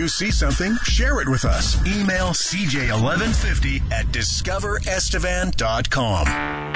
you see something, share it with us. Email cj1150@discoverestevan.com.